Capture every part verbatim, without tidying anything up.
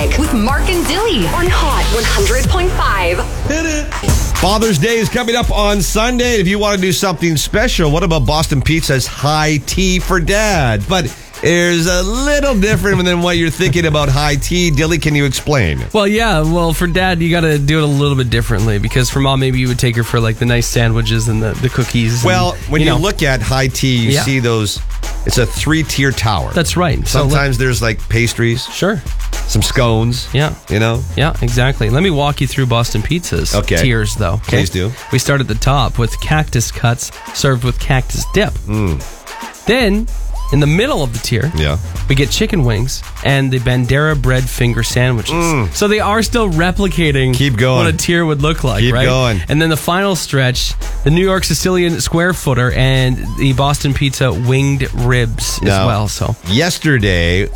Winnipeg with Mark and Dilly on Hot one hundred point five. Hit it. Father's Day is coming up on Sunday. If you want to do something special, what about Boston Pizza's high tea for dad? But there's a little different than what you're thinking about high tea. Dilly, can you explain? Well, yeah. Well, for dad, you got to do it a little bit differently because for mom, maybe you would take her for like the nice sandwiches and the, the cookies. Well, and, when you, you know. look at high tea, you Yeah. see those, it's a three-tier tower. That's right. So Sometimes there's like pastries, look, sure. some scones. Yeah. You know? Yeah, exactly. Let me walk you through Boston Pizza's Okay. tiers, though. Okay? Please do. We start at the top with cactus cuts served with cactus dip. Mm. Then, in the middle of the tier, Yeah. we get chicken wings and the Bandera bread finger sandwiches. Mm. So they are still replicating Keep going. what a tier would look like, Keep right? going. And then the final stretch, the New York Sicilian square footer and the Boston Pizza winged ribs Now, as well. So yesterday,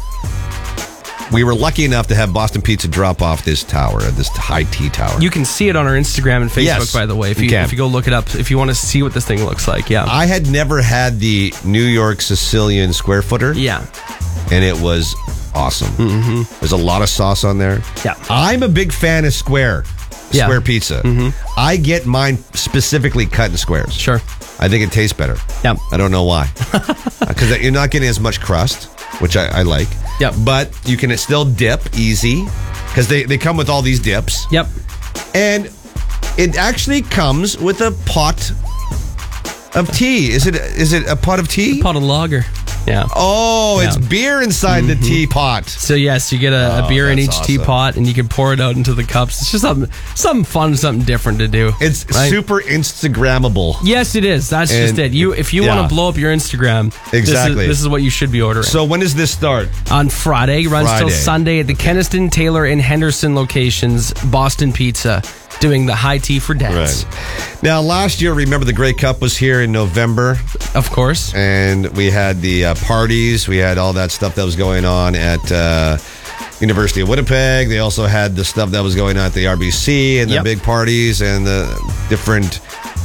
we were lucky enough to have Boston Pizza drop off this tower, this high tea tower. you can see it on our Instagram and Facebook, Yes, by the way. If you you, can. if you go look it up, if you want to see what this thing looks like, yeah. I had never had the New York Sicilian square footer, yeah. and it was awesome. Mm-hmm. There's a lot of sauce on there. Yeah. I'm a big fan of square, Yeah. square pizza. Mm-hmm. I get mine specifically cut in squares. Sure. I think it tastes better. Yeah. I don't know why. Because you're not getting as much crust, which I, I like. Yep. But you can still dip easy because they, they come with all these dips. Yep. And it actually comes with a pot of tea. Is it is it a pot of tea? Pot of lager. Yeah. Oh, it's Yeah. beer inside the teapot. So yes, you get a, Oh, a beer in each that's awesome. teapot, and you can pour it out into the cups. It's just something, something fun, something different to do. It's right? super Instagrammable. Yes, it is. That's And- just it. You, if you yeah. want to blow up your Instagram, Exactly. This is, this is what you should be ordering. So when does this start? On Friday, runs till Friday. Sunday at the Kenniston, Taylor, and Henderson locations. Boston Pizza doing the high tea for dads. Right. Now, last year, remember the Grey Cup was here in November, Of course. and we had the uh, parties. We had all that stuff that was going on at uh, University of Winnipeg. They also had the stuff that was going on at the R B C and the Yep. big parties, and the different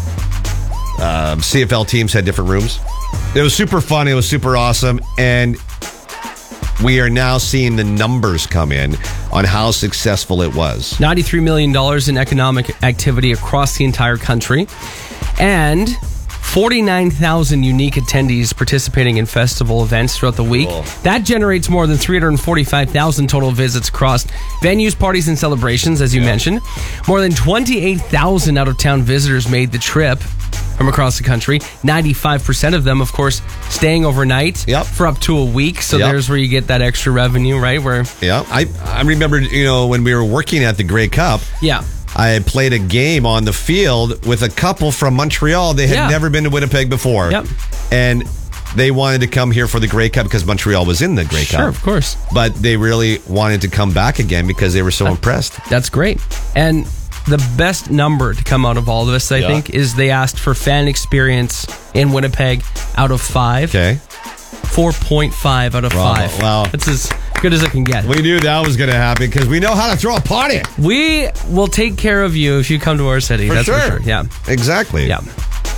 uh, C F L teams had different rooms. It was super fun. It was super awesome, and we are now seeing the numbers come in on how successful it was. ninety-three million dollars in economic activity across the entire country. And forty-nine thousand unique attendees participating in festival events throughout the week. Cool. That generates more than three hundred forty-five thousand total visits across venues, parties, and celebrations, as you mentioned. More than twenty-eight thousand out-of-town visitors made the trip from across the country. ninety-five percent of them, of course, staying overnight Yep. for up to a week. So Yep. there's where you get that extra revenue, right? Where, Yeah, I I remember, you know, when we were working at the Grey Cup, yeah. I had played a game on the field with a couple from Montreal. They had Yeah. never been to Winnipeg before. Yep. And they wanted to come here for the Grey Cup because Montreal was in the Grey Sure, Cup. of course. But they really wanted to come back again because they were so impressed. That's great. And the best number to come out of all of this, I Yeah. think, is they asked for fan experience in Winnipeg out of five. Okay. four point five out of Wow, five. wow. That's as good as it can get. We knew that was going to happen because we know how to throw a party. We will take care of you if you come to our city. For That's sure. for sure. Yeah. Exactly. Yeah.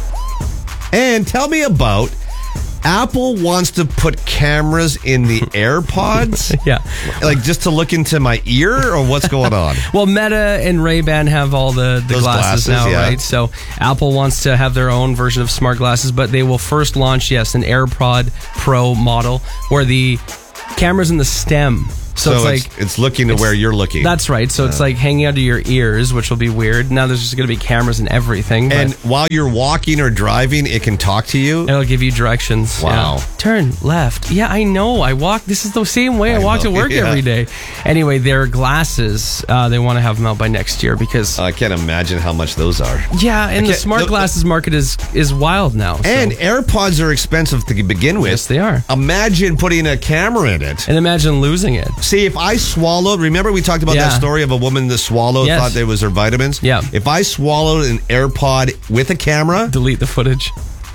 And tell me about Apple wants to put cameras in the AirPods? Yeah. Like just to look into my ear or what's going on? Well, Meta and Ray-Ban have all the, the Those glasses, glasses, now, yeah. right? So Apple wants to have their own version of smart glasses, but they will first launch, yes, an AirPod Pro model where the camera's in the stem. So, So, it's it's, like... it's looking to it's- where you're looking. That's right. So it's like hanging out of your ears, which will be weird. Now there's just going to be cameras and everything. And but while you're walking or driving, it can talk to you. it'll give you directions. Wow. Yeah. Turn left. Yeah, I know. I walk. This is the same way I, I walk know. to work Yeah. every day. Anyway, their glasses, uh, they want to have them out by next year because, I can't imagine how much those are. yeah, and the can't- smart the- glasses market is is wild now. so- And AirPods are expensive to begin with. yes, they are. Imagine putting a camera in it. And imagine losing it. See, if I swallowed, remember we talked about Yeah. that story of a woman that swallowed, Yes. thought they was her vitamins? Yeah. If I swallowed an AirPod with a camera, Delete the footage.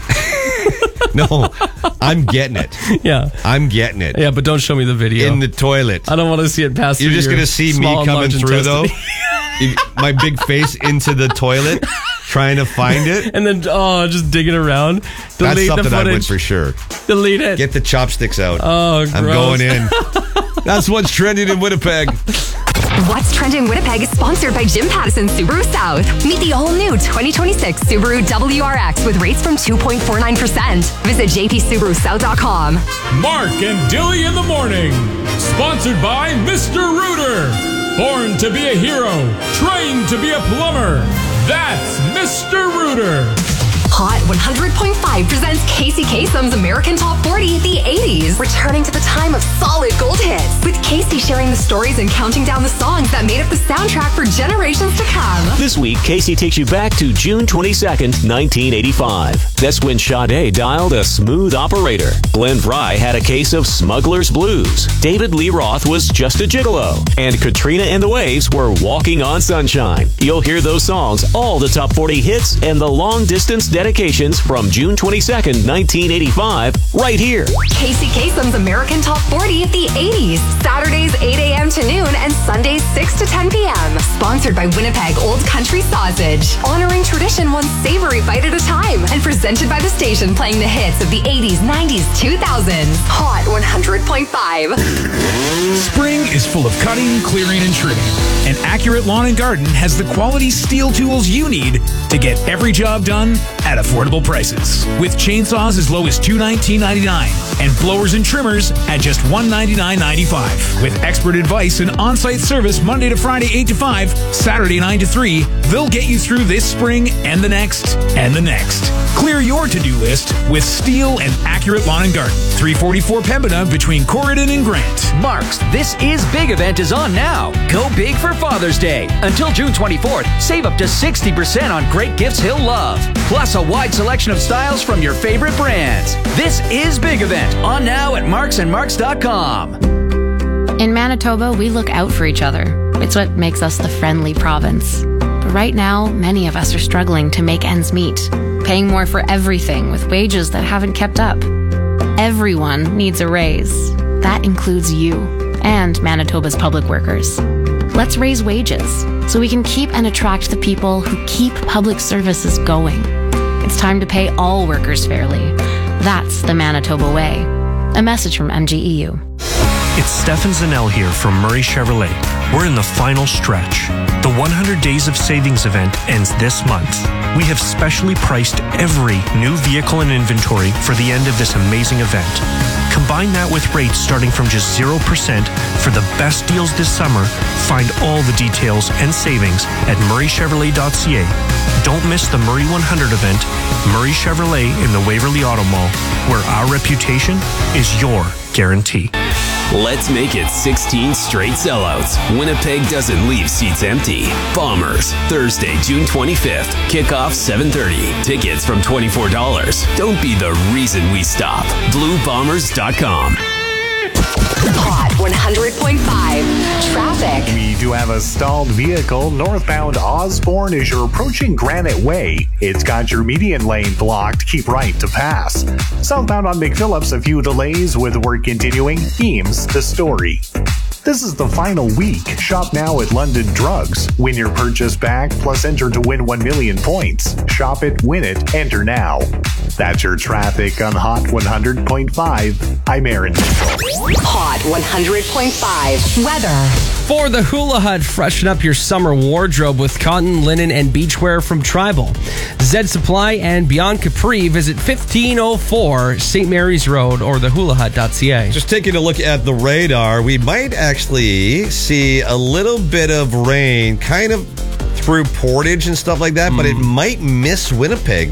no, I'm getting it. Yeah. I'm getting it. Yeah, but don't show me the video. In the toilet. I don't want to see it pass You're through just your going to see me small and coming large through, though. intestine. You- my big face into the toilet, trying to find it. And then, oh, just digging around. That's Delete the something I would footage. for sure. Delete it. Get the chopsticks out. Oh, I'm gross. going in. That's what's trending in Winnipeg. What's Trending Winnipeg is sponsored by Jim Pattison Subaru South. Meet the all-new twenty twenty-six Subaru W R X with rates from two point four nine percent. Visit j p subaru south dot com. Mark and Dilly in the morning. Sponsored by Mister Rooter. Born to be a hero, trained to be a plumber. That's Mister Rooter. Hot one hundred point five presents Casey Kasem's American Top forty, the eighties. Returning to the time of solid gold hits, with Casey sharing the stories and counting down the songs that made up the soundtrack for generations to come. This week, Casey takes you back to June twenty-second, nineteen eighty-five. That's when Sade dialed a smooth operator. Glenn Fry had a case of Smuggler's Blues. David Lee Roth was Just a Gigolo. And Katrina and the Waves were Walking on Sunshine. You'll hear those songs, all the top forty hits, and the long-distance dedications from June twenty-second, nineteen eighty-five, right here. Casey Kasem's American Top forty, the eighties. Saturdays eight a.m. to noon and Sundays six to ten p.m. Sponsored by Winnipeg Old Country Sausage. Honoring tradition one savory bite at a time. And presented by the station playing the hits of the eighties, nineties, two thousands. Hot one hundred point five. Spring is full of cutting, clearing, and trimming. And Accurate Lawn and Garden has the quality steel tools you need to get every job done at affordable prices. With chainsaws as low as two hundred nineteen dollars and ninety-nine cents and blowers and trimmers at just one hundred ninety-nine dollars and ninety-five cents. With expert advice and on-site service Monday to Friday eight to five, Saturday nine to three, they'll get you through this spring and the next and the next. Clear your to-do list with Steel and Accurate Lawn and Garden. three forty-four Pembina between Corridon and Grant. Mark's This Is Big event is on now. Go big for Father's Day. Until June twenty-fourth, save up to sixty percent on great gifts he'll love. Plus a wide selection of styles from your favorite brands. This Is Big event on now at marks and marks dot com. In Manitoba, we look out for each other. It's what makes us the friendly province. But right now, many of us are struggling to make ends meet, paying more for everything with wages that haven't kept up. Everyone needs a raise. That includes you and Manitoba's public workers. Let's raise wages so we can keep and attract the people who keep public services going. It's time to pay all workers fairly. That's the Manitoba way. A message from M G E U. It's Stefan Zanel here from Murray Chevrolet. We're in the final stretch. The one hundred Days of Savings event ends this month. We have specially priced every new vehicle in inventory for the end of this amazing event. Combine that with rates starting from just zero percent for the best deals this summer. Find all the details and savings at murray chevrolet dot c a. Don't miss the Murray one hundred event, Murray Chevrolet in the Waverly Auto Mall, where our reputation is your guarantee. Let's make it sixteen straight sellouts. Winnipeg doesn't leave seats empty. Bombers, Thursday, June twenty-fifth. Kickoff seven thirty. Tickets from twenty-four dollars. Don't be the reason we stop. blue bombers dot com. Hot one hundred point five. Traffic. We do have a stalled vehicle northbound Osborne as you're approaching Granite Way. It's got your median lane blocked. Keep right to pass. Southbound on McPhillips, a few delays with work continuing. Eames, the story. This is the final week. Shop now at London Drugs. Win your purchase back, plus enter to win one million points. Shop it, win it, enter now. That's your traffic on Hot one hundred point five. I'm Aaron. Hot one hundred point five. Weather. For the Hula Hut, freshen up your summer wardrobe with cotton, linen, and beachwear from Tribal. Zed Supply and Beyond Capri. Visit fifteen oh four Saint Mary's Road or the hula hut dot c a. Just taking a look at the radar, we might actually see a little bit of rain kind of through Portage and stuff like that, mm. but it might miss Winnipeg.